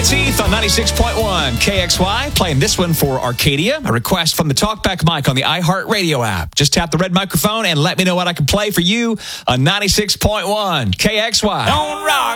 It's Heath on 96.1 KXY, playing this one for Arcadia. A request from the Talkback mic on the iHeartRadio app. Just tap the red microphone and let me know what I can play for you on 96.1 KXY. Don't rock.